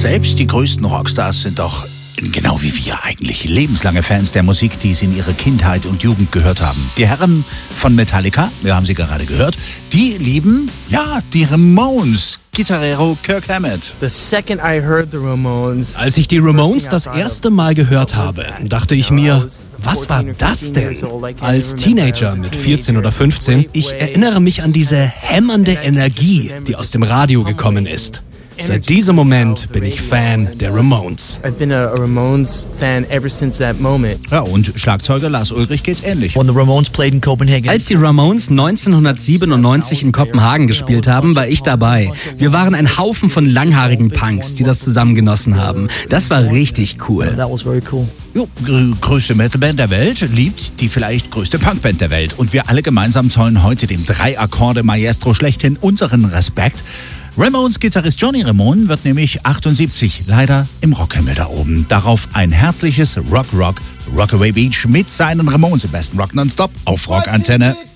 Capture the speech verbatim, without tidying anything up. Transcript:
Selbst die größten Rockstars sind doch, genau wie wir eigentlich, lebenslange Fans der Musik, die sie in ihrer Kindheit und Jugend gehört haben. Die Herren von Metallica, wir haben sie gerade gehört, die lieben, ja, die Ramones. Gitarrero Kirk Hammett. The second I heard the Ramones, Als ich die Ramones das erste Mal gehört habe, dachte ich mir, was war das denn? Als Teenager mit vierzehn oder fünfzehn, ich erinnere mich an diese hämmernde Energie, die aus dem Radio gekommen ist. Seit diesem Moment bin ich Fan der Ramones. I've been a, a Ramones fan ever since that moment. Ja, und Schlagzeuger Lars Ulrich geht's ähnlich. When the Ramones played in Copenhagen. Als die Ramones neunzehnhundertsiebenundneunzig in Kopenhagen gespielt haben, war ich dabei. Wir waren ein Haufen von langhaarigen Punks, die das zusammen genossen haben. Das war richtig cool. That was very cool. Jo, gr- größte Metalband der Welt liebt die vielleicht größte Punkband der Welt. Und wir alle gemeinsam zollen heute dem Drei-Akkorde-Maestro schlechthin unseren Respekt. Ramones Gitarrist Johnny Ramone wird nämlich achtundsiebzig, leider im Rockhimmel da oben. Darauf ein herzliches Rock Rock Rockaway Beach mit seinen Ramones im besten Rock Nonstop auf Rockantenne.